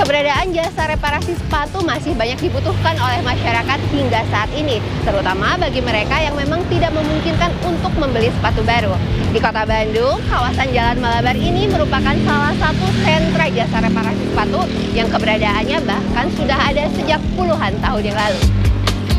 Keberadaan jasa reparasi sepatu masih banyak dibutuhkan oleh masyarakat hingga saat ini, terutama bagi mereka yang memang tidak memungkinkan untuk membeli sepatu baru. Di Kota Bandung, kawasan Jalan Malabar ini merupakan salah satu sentra jasa reparasi sepatu yang keberadaannya bahkan sudah ada sejak puluhan tahun yang lalu.